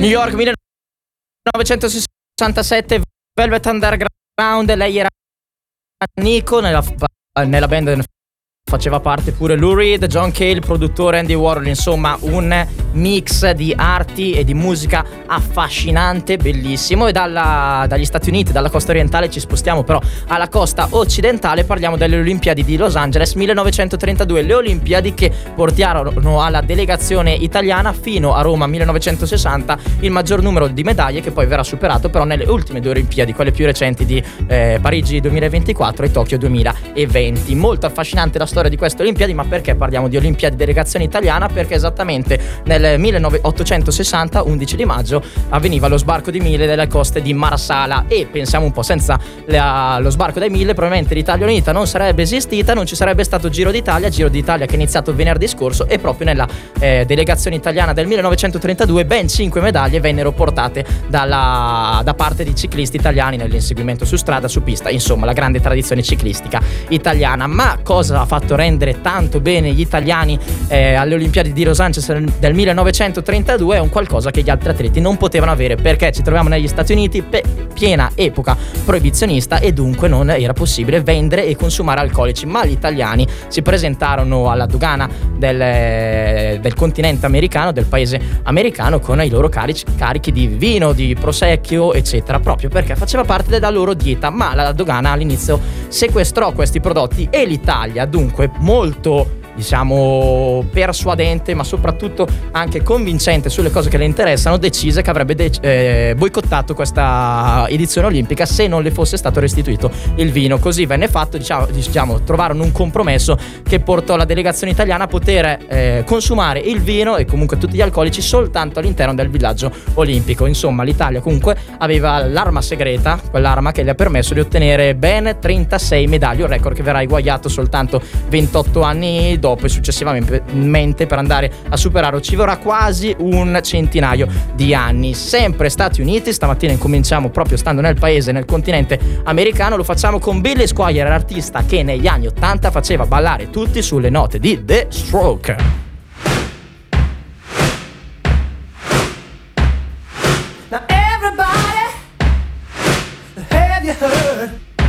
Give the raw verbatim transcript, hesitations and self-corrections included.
New York millenovecentosessantasette, Velvet Underground. Lei era Nico, nella, nella band faceva parte pure Lou Reed, John Cale, produttore Andy Warhol. Insomma, un mix di arti e di musica affascinante, bellissimo. E dalla, dagli Stati Uniti, dalla costa orientale, ci spostiamo però alla costa occidentale. Parliamo delle Olimpiadi di Los Angeles millenovecentotrentadue, le Olimpiadi che portarono alla delegazione italiana fino a Roma millenovecentosessanta il maggior numero di medaglie, che poi verrà superato però nelle ultime due Olimpiadi, quelle più recenti di eh, Parigi duemilaventiquattro e Tokyo duemilaventi. Molto affascinante la storia di queste Olimpiadi. Ma perché parliamo di Olimpiadi delegazione italiana? Perché esattamente nel milleottocentosessanta, undici di maggio, avveniva lo sbarco di Mille delle coste di Marsala. E pensiamo un po', senza la, lo sbarco dei Mille probabilmente l'Italia Unita non sarebbe esistita, non ci sarebbe stato Giro d'Italia, Giro d'Italia che è iniziato venerdì scorso. E proprio nella eh, delegazione italiana del millenovecentotrentadue ben cinque medaglie vennero portate dalla, da parte di ciclisti italiani nell'inseguimento su strada, su pista, insomma la grande tradizione ciclistica italiana. Ma cosa ha fatto rendere tanto bene gli italiani eh, alle Olimpiadi di Los Angeles del millenovecentotrentadue? È un qualcosa che gli altri atleti non potevano avere, perché ci troviamo negli Stati Uniti, pe- piena epoca proibizionista, e dunque non era possibile vendere e consumare alcolici. Ma gli italiani si presentarono alla dogana del, del continente americano, del paese americano, con i loro carici, carichi di vino, di prosecchio, eccetera, proprio perché faceva parte della loro dieta. Ma la dogana all'inizio sequestrò questi prodotti e l'Italia, dunque molto, diciamo, persuadente, ma soprattutto anche convincente sulle cose che le interessano, decise che avrebbe de- eh, boicottato questa edizione olimpica se non le fosse stato restituito il vino. Così venne fatto, diciamo, diciamo trovarono un compromesso che portò la delegazione italiana a poter eh, consumare il vino e comunque tutti gli alcolici soltanto all'interno del villaggio olimpico. Insomma, l'Italia comunque aveva l'arma segreta, quell'arma che le ha permesso di ottenere ben trentasei medaglie, un record che verrà eguagliato soltanto ventotto anni dopo, e successivamente per andare a superare ci vorrà quasi un centinaio di anni. Sempre Stati Uniti, stamattina incominciamo proprio stando nel paese, nel continente americano. Lo facciamo con Billy Squier, l'artista che negli anni ottanta faceva ballare tutti sulle note di The Stroke.